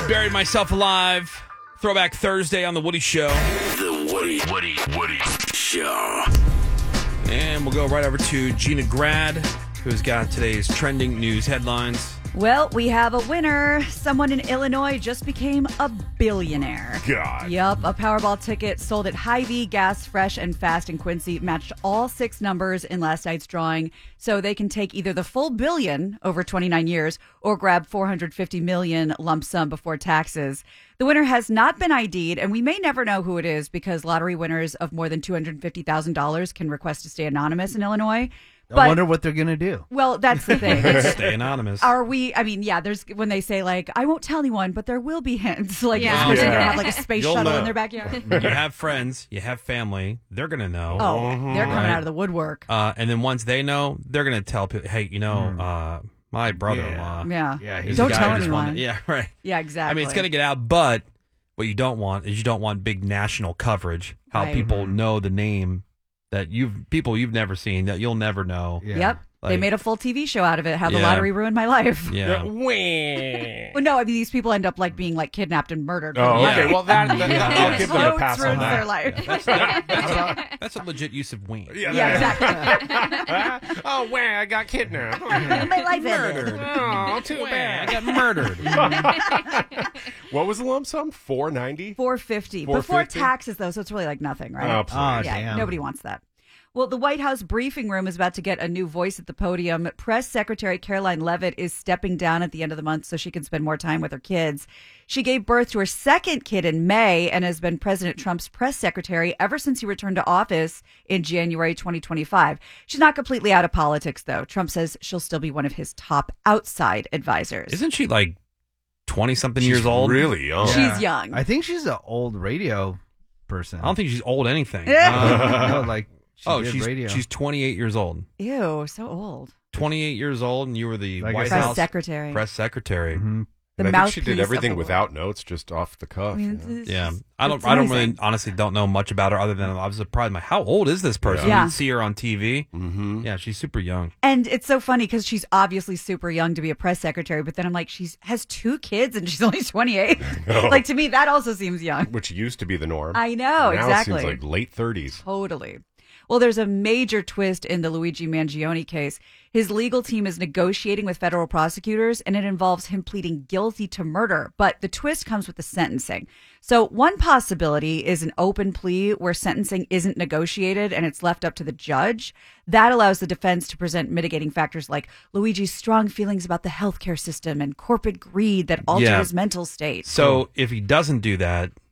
Buried Myself Alive. Throwback Thursday on The Woody Show. The Woody Show. And we'll go right over to Gina Grad, who's got today's trending news headlines. Well, we have a winner. Someone in Illinois just became a billionaire. God. Yup, a Powerball ticket sold at Hy-Vee, Gas, Fresh, and Fast in Quincy matched all 6 numbers in last night's drawing, so they can take either the full billion over 29 years or grab $450 million lump sum before taxes. The winner has not been ID'd, and we may never know who it is because lottery winners of more than $250,000 can request to stay anonymous in Illinois. I wonder what they're going to do. Well, that's the thing. Stay anonymous. Are we, I mean, yeah, there's when they say, like, I won't tell anyone, but there will be hints. Like, Yeah. this person's Yeah. going to have, like, a space You'll shuttle know. in their backyard. You have friends, you have family, they're going to know. Oh, they're coming out of the woodwork. And then once they know, they're going to tell people, hey, my brother-in-law. Yeah. is Don't the guy tell who just won anyone. it. Yeah, right. Yeah, exactly. I mean, it's going to get out, but what you don't want is you don't want big national coverage, how Right. people know the name that people you've never seen, that you'll never know. Yep. They Like- made a full TV show out of it, How the Yeah. Lottery Ruined My Life. Yeah. Well, no, I mean, these people end up, like, being, like, kidnapped and murdered. Oh, Yeah. okay. Well, I'll give them a Floats pass on ruins their that. life. That's a legit use of wing. Yeah, exactly. Oh, wow, I got kidnapped. My life ended. Murdered. Oh, too I bad. got murdered. What was the lump sum? $490? $450 before $450? taxes, though, so it's really like nothing, right? Oh, please. Yeah, damn. nobody wants that. Well, the White House briefing room is about to get a new voice at the podium. Press Secretary Caroline Leavitt is stepping down at the end of the month so she can spend more time with her kids. She gave birth to her second kid in May and has been President Trump's press secretary ever since he returned to office in January 2025. She's not completely out of politics, though. Trump says she'll still be one of his top outside advisors. Isn't she like 20-something years old? Really young. She's young. I think she's an old radio person. I don't think she's old anything. No, like she did she's radio. she's 28 years old. Ew, so old. 28 years old, and you were the Like I White said- House Secretary. press secretary. Mhm. The And I think she did mouthpiece everything of the without notes, just off the cuff. I mean, you know? it's Yeah, just- I it's don't really amazing. honestly don't know much about her other than I was surprised. Like, how old is this person? Yeah. You see her on TV. Mm-hmm. Yeah, she's super young. And it's so funny because she's obviously super young to be a press secretary, but then I'm like, has 2 kids and she's only 28. Like, to me, that also seems young. Which used to be the norm. I know, now exactly. It seems like late 30s. Totally. Well, there's a major twist in the Luigi Mangione case. His legal team is negotiating with federal prosecutors, and it involves him pleading guilty to murder. But the twist comes with the sentencing. So one possibility is an open plea where sentencing isn't negotiated and it's left up to the judge. That allows the defense to present mitigating factors like Luigi's strong feelings about the healthcare system and corporate greed that alter Yeah. his mental state. So if he doesn't do that,